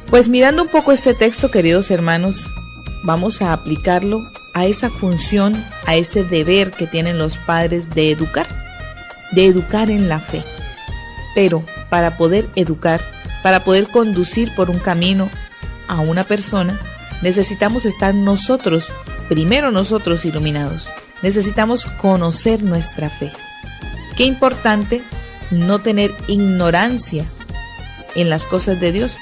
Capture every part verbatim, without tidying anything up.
Pues mirando un poco este texto, queridos hermanos, vamos a aplicarlo a esa función, a ese deber que tienen los padres de educar, de educar en la fe. Pero para poder educar, para poder conducir por un camino a una persona, necesitamos estar nosotros, primero nosotros iluminados. Necesitamos conocer nuestra fe. Qué importante no tener ignorancia en las cosas de Dios.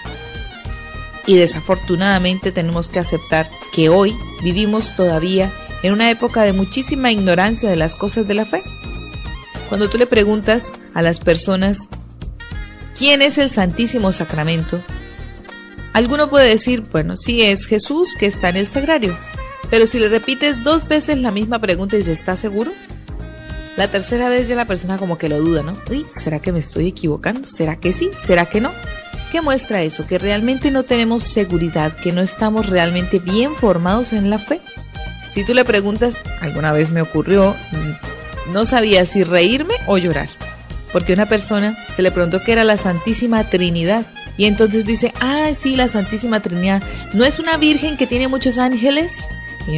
Y desafortunadamente tenemos que aceptar que hoy vivimos todavía en una época de muchísima ignorancia de las cosas de la fe. Cuando tú le preguntas a las personas ¿quién es el Santísimo Sacramento? Alguno puede decir, bueno, sí es Jesús que está en el sagrario. Pero si le repites dos veces la misma pregunta y dices, ¿estás seguro? La tercera vez ya la persona como que lo duda, ¿no? Uy, ¿será que me estoy equivocando? ¿Será que sí? ¿Será que no? ¿Qué muestra eso? Que realmente no tenemos seguridad, que no estamos realmente bien formados en la fe. Si tú le preguntas, alguna vez me ocurrió, no sabía si reírme o llorar. Porque una persona se le preguntó qué era la Santísima Trinidad. Y entonces dice, ah, sí, la Santísima Trinidad. ¿No es una virgen que tiene muchos ángeles? Y yo,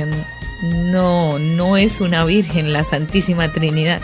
no, no es una virgen la Santísima Trinidad.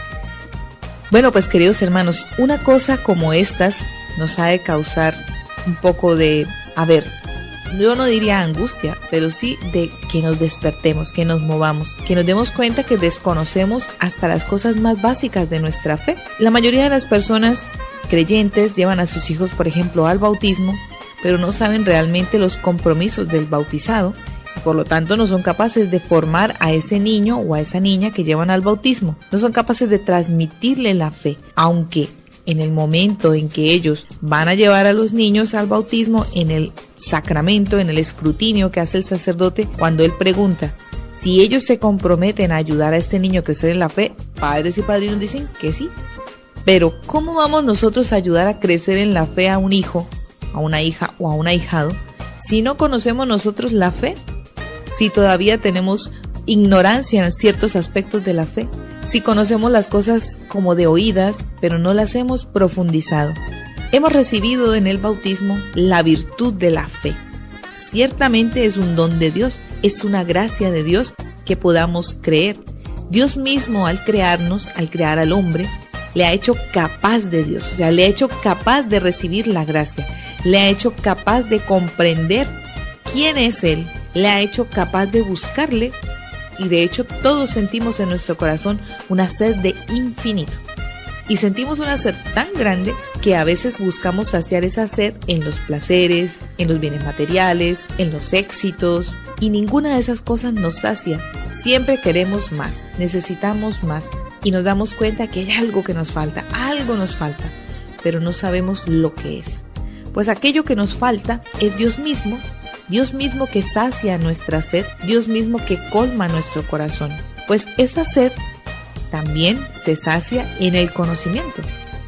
Bueno, pues queridos hermanos, una cosa como estas nos ha de causar un poco de, a ver, yo no diría angustia, pero sí de que nos despertemos, que nos movamos, que nos demos cuenta que desconocemos hasta las cosas más básicas de nuestra fe. La mayoría de las personas creyentes llevan a sus hijos, por ejemplo, al bautismo, pero no saben realmente los compromisos del bautizado y por lo tanto no son capaces de formar a ese niño o a esa niña que llevan al bautismo. No son capaces de transmitirle la fe, aunque en el momento en que ellos van a llevar a los niños al bautismo, en el sacramento, en el escrutinio que hace el sacerdote, cuando él pregunta si ellos se comprometen a ayudar a este niño a crecer en la fe, padres y padrinos dicen que sí. Pero ¿cómo vamos nosotros a ayudar a crecer en la fe a un hijo, a una hija o a un ahijado si no conocemos nosotros la fe? Si todavía tenemos ignorancia en ciertos aspectos de la fe, si conocemos las cosas como de oídas, pero no las hemos profundizado. Hemos recibido en el bautismo la virtud de la fe. Ciertamente es un don de Dios, es una gracia de Dios que podamos creer. Dios mismo al crearnos, al crear al hombre, le ha hecho capaz de Dios, o sea, le ha hecho capaz de recibir la gracia, le ha hecho capaz de comprender quién es Él, le ha hecho capaz de buscarle. Y de hecho todos sentimos en nuestro corazón una sed de infinito. Y sentimos una sed tan grande que a veces buscamos saciar esa sed en los placeres, en los bienes materiales, en los éxitos. Y ninguna de esas cosas nos sacia. Siempre queremos más, necesitamos más. Y nos damos cuenta que hay algo que nos falta, algo nos falta. Pero no sabemos lo que es. Pues aquello que nos falta es Dios mismo. Dios mismo que sacia nuestra sed, Dios mismo que colma nuestro corazón. Pues esa sed también se sacia en el conocimiento.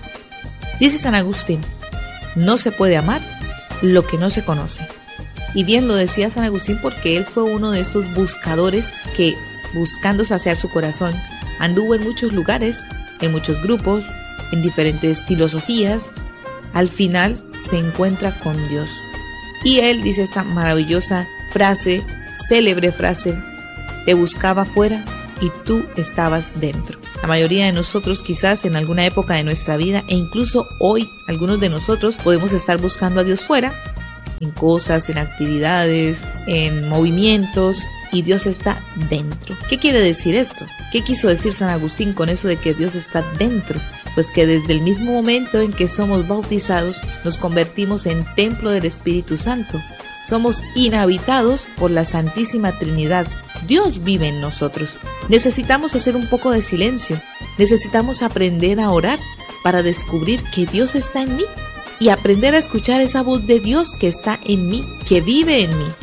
Dice San Agustín, no se puede amar lo que no se conoce. Y bien lo decía San Agustín porque él fue uno de estos buscadores que, buscando saciar su corazón, anduvo en muchos lugares, en muchos grupos, en diferentes filosofías. Al final se encuentra con Dios. Y él dice esta maravillosa frase, célebre frase, te buscaba fuera y tú estabas dentro. La mayoría de nosotros quizás en alguna época de nuestra vida e incluso hoy algunos de nosotros podemos estar buscando a Dios fuera, en cosas, en actividades, en movimientos, y Dios está dentro. ¿Qué quiere decir esto? ¿Qué quiso decir San Agustín con eso de que Dios está dentro? Pues que desde el mismo momento en que somos bautizados, nos convertimos en templo del Espíritu Santo. Somos inhabitados por la Santísima Trinidad. Dios vive en nosotros. Necesitamos hacer un poco de silencio. Necesitamos aprender a orar para descubrir que Dios está en mí y aprender a escuchar esa voz de Dios que está en mí, que vive en mí.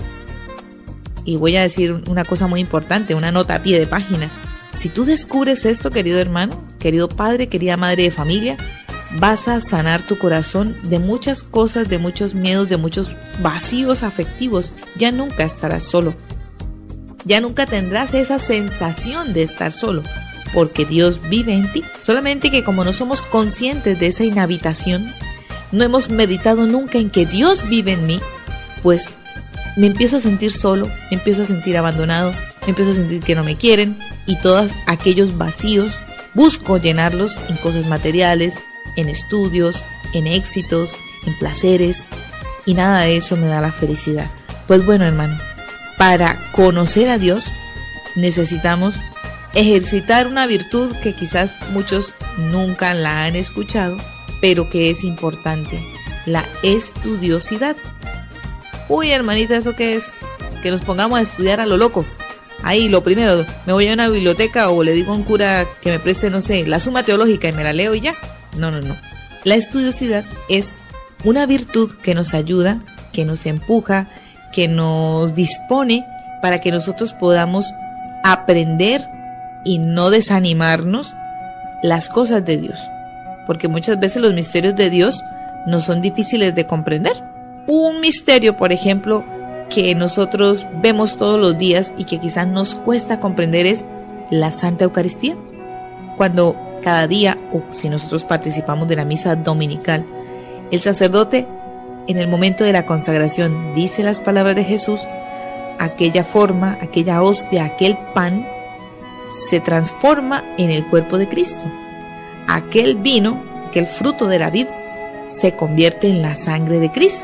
Y voy a decir una cosa muy importante, una nota a pie de página. Si tú descubres esto, querido hermano, querido padre, querida madre de familia, vas a sanar tu corazón de muchas cosas, de muchos miedos, de muchos vacíos afectivos. Ya nunca estarás solo. Ya nunca tendrás esa sensación de estar solo, porque Dios vive en ti. Solamente que como no somos conscientes de esa inhabitación, no hemos meditado nunca en que Dios vive en mí, pues me empiezo a sentir solo, me empiezo a sentir abandonado, me empiezo a sentir que no me quieren, y todos aquellos vacíos busco llenarlos en cosas materiales, en estudios, en éxitos, en placeres, y nada de eso me da la felicidad. Pues bueno, hermano, para conocer a Dios necesitamos ejercitar una virtud que quizás muchos nunca la han escuchado, pero que es importante: la estudiosidad. Uy, hermanita, ¿eso qué es? Que nos pongamos a estudiar a lo loco. Ahí, lo primero, me voy a una biblioteca o le digo a un cura que me preste, no sé, la Suma Teológica y me la leo y ya. No, no, no. La estudiosidad es una virtud que nos ayuda, que nos empuja, que nos dispone para que nosotros podamos aprender y no desanimarnos las cosas de Dios. Porque muchas veces los misterios de Dios no son difíciles de comprender. Un misterio, por ejemplo, que nosotros vemos todos los días y que quizás nos cuesta comprender es la Santa Eucaristía. Cuando cada día, o si nosotros participamos de la misa dominical, el sacerdote en el momento de la consagración dice las palabras de Jesús, aquella forma, aquella hostia, aquel pan se transforma en el cuerpo de Cristo. Aquel vino, aquel fruto de la vid, se convierte en la sangre de Cristo.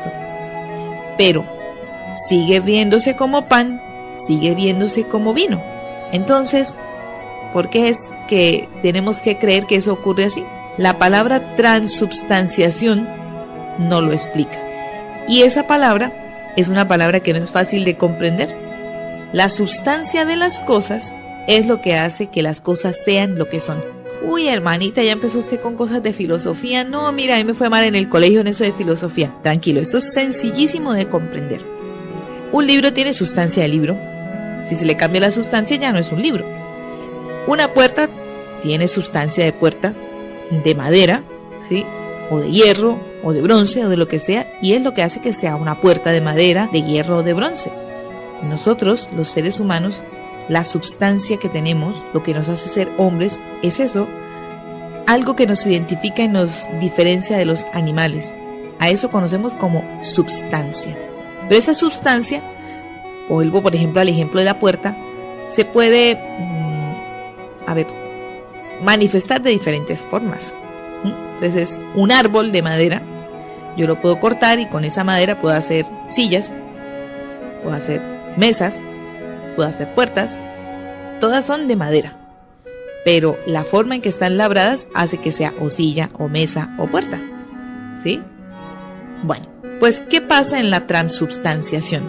Pero sigue viéndose como pan, sigue viéndose como vino. Entonces, ¿por qué es que tenemos que creer que eso ocurre así? La palabra transubstanciación no lo explica. Y esa palabra es una palabra que no es fácil de comprender. La sustancia de las cosas es lo que hace que las cosas sean lo que son. Uy, hermanita, ya empezó usted con cosas de filosofía. No, mira, a mí me fue mal en el colegio en eso de filosofía. Tranquilo, esto es sencillísimo de comprender. Un libro tiene sustancia de libro. Si se le cambia la sustancia, ya no es un libro. Una puerta tiene sustancia de puerta, de madera, ¿sí? O de hierro, o de bronce, o de lo que sea, y es lo que hace que sea una puerta de madera, de hierro o de bronce. Nosotros, los seres humanos, la substancia que tenemos, lo que nos hace ser hombres, es eso, algo que nos identifica y nos diferencia de los animales. A eso conocemos como substancia. Pero esa substancia, vuelvo por ejemplo al ejemplo de la puerta, se puede, mmm, a ver, manifestar de diferentes formas. Entonces es un árbol de madera, yo lo puedo cortar y con esa madera puedo hacer sillas, puedo hacer mesas, puedo hacer puertas, todas son de madera, pero la forma en que están labradas hace que sea o silla, o mesa, o puerta, ¿sí? Bueno, pues ¿qué pasa en la transubstanciación?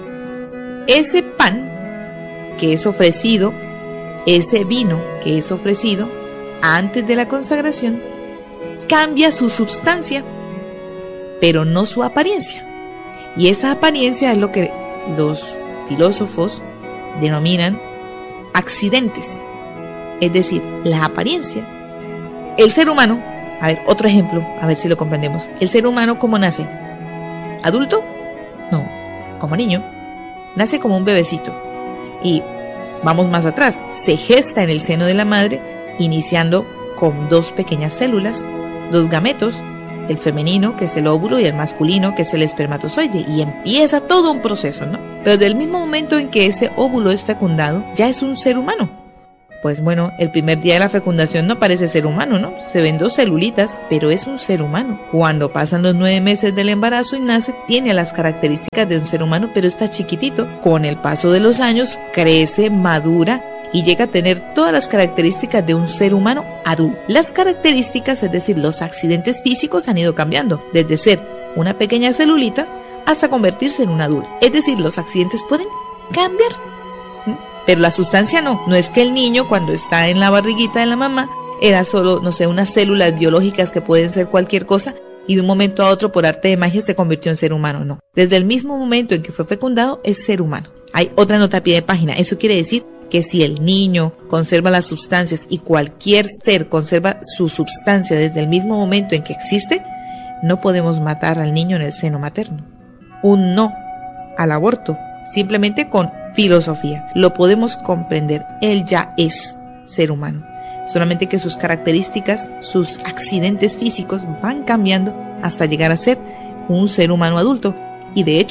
Ese pan que es ofrecido, ese vino que es ofrecido antes de la consagración, cambia su substancia, pero no su apariencia. Y esa apariencia es lo que los filósofos denominan accidentes, es decir, la apariencia. El ser humano, a ver, otro ejemplo, a ver si lo comprendemos. El ser humano, ¿cómo nace? ¿Adulto? No, como niño. Nace como un bebecito. Y vamos más atrás, se gesta en el seno de la madre, iniciando con dos pequeñas células, dos gametos, el femenino, que es el óvulo, y el masculino, que es el espermatozoide, y empieza todo un proceso, ¿no? Pero del mismo momento en que ese óvulo es fecundado, ya es un ser humano. Pues bueno, el primer día de la fecundación no parece ser humano, ¿no? Se ven dos celulitas, pero es un ser humano. Cuando pasan los nueve meses del embarazo y nace, tiene las características de un ser humano, pero está chiquitito. Con el paso de los años, crece, madura y llega a tener todas las características de un ser humano adulto. Las características, es decir, los accidentes físicos han ido cambiando, desde ser una pequeña celulita hasta convertirse en un adulto. Es decir, los accidentes pueden cambiar, ¿Mm? pero la sustancia no. No es que el niño cuando está en la barriguita de la mamá era solo, no sé, unas células biológicas que pueden ser cualquier cosa y de un momento a otro por arte de magia se convirtió en ser humano. No. Desde el mismo momento en que fue fecundado es ser humano. Hay otra nota a pie de página. Eso quiere decir que si el niño conserva las sustancias y cualquier ser conserva su sustancia desde el mismo momento en que existe, no podemos matar al niño en el seno materno. Un no al aborto, simplemente con filosofía, lo podemos comprender. Él ya es ser humano, solamente que sus características, sus accidentes físicos van cambiando hasta llegar a ser un ser humano adulto. Y de hecho,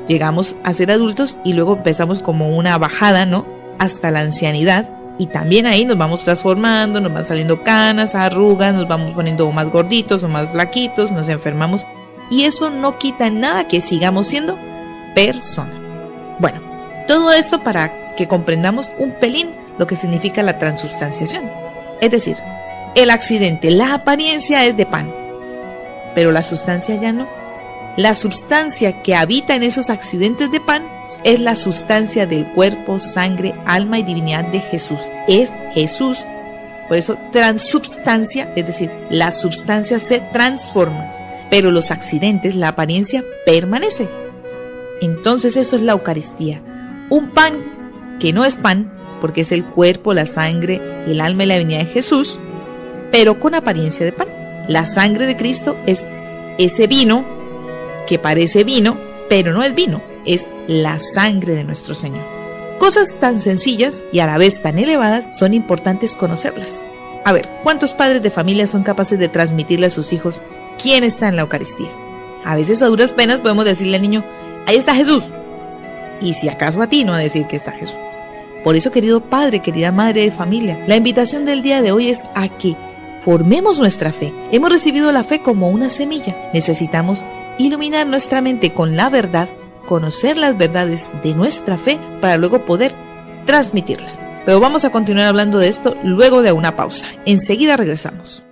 llegamos a ser adultos y luego empezamos como una bajada, ¿no? Hasta la ancianidad. Y también ahí nos vamos transformando, nos van saliendo canas, arrugas, nos vamos poniendo más gorditos o más flaquitos, nos enfermamos. Y eso no quita en nada que sigamos siendo persona. Bueno, todo esto para que comprendamos un pelín lo que significa la transubstanciación. Es decir, el accidente, la apariencia es de pan, pero la sustancia ya no. La sustancia que habita en esos accidentes de pan es la sustancia del cuerpo, sangre, alma y divinidad de Jesús. Es Jesús. Por eso transubstancia, es decir, la sustancia se transforma, pero los accidentes, la apariencia permanece. Entonces eso es la Eucaristía. Un pan que no es pan, porque es el cuerpo, la sangre, el alma y la divinidad de Jesús, pero con apariencia de pan. La sangre de Cristo es ese vino que parece vino, pero no es vino, es la sangre de nuestro Señor. Cosas tan sencillas y a la vez tan elevadas son importantes conocerlas. A ver, ¿cuántos padres de familia son capaces de transmitirle a sus hijos quién está en la Eucaristía? A veces a duras penas podemos decirle al niño, ahí está Jesús, y si acaso atino a decir que está Jesús. Por eso, querido padre, querida madre de familia, la invitación del día de hoy es a que formemos nuestra fe. Hemos recibido la fe como una semilla. Necesitamos iluminar nuestra mente con la verdad, conocer las verdades de nuestra fe para luego poder transmitirlas. Pero vamos a continuar hablando de esto luego de una pausa. Enseguida regresamos.